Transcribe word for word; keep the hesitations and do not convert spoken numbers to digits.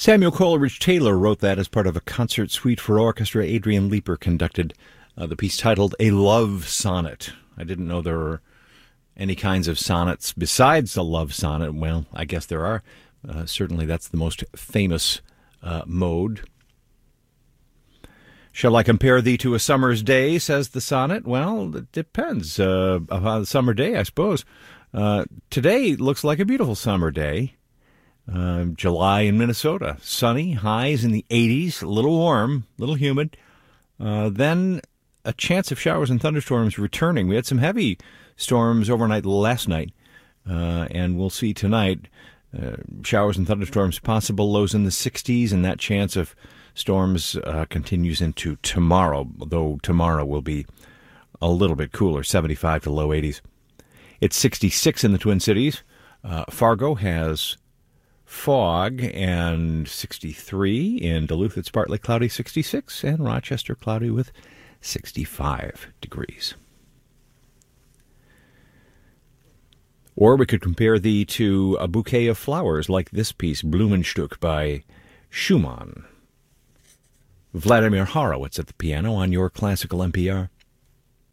Samuel Coleridge Taylor wrote that as part of a concert suite for orchestra. Adrian Leeper conducted uh, the piece titled A Love Sonnet. I didn't know there were any kinds of sonnets besides a love sonnet. Well, I guess there are. Uh, certainly that's the most famous uh, mode. Shall I compare thee to a summer's day, says the sonnet? Well, it depends uh, upon the summer day, I suppose. Uh, today looks like a beautiful summer day. Uh, July in Minnesota. Sunny, highs in the eighties, a little warm, a little humid. Uh, then a chance of showers and thunderstorms returning. We had some heavy storms overnight last night, uh, and we'll see tonight uh, showers and thunderstorms possible, lows in the sixties, and that chance of storms uh, continues into tomorrow, though tomorrow will be a little bit cooler, seventy-five to low eighties. It's sixty-six in the Twin Cities. Uh, Fargo has fog and sixty-three. In Duluth, it's partly cloudy, sixty-six, and Rochester cloudy with sixty-five degrees. Or we could compare thee to a bouquet of flowers like this piece, Blumenstück by Schumann. Vladimir Horowitz at the piano on your Classical N P R.